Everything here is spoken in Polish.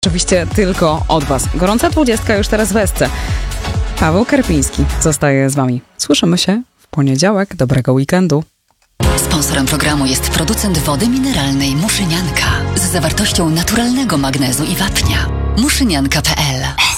oczywiście tylko od Was. Gorąca 20 już teraz w Esce. Paweł Karpiński zostaje z Wami. Słyszymy się w poniedziałek. Dobrego weekendu. Sponsorem programu jest producent wody mineralnej Muszynianka z zawartością naturalnego magnezu i wapnia. Muszynianka.pl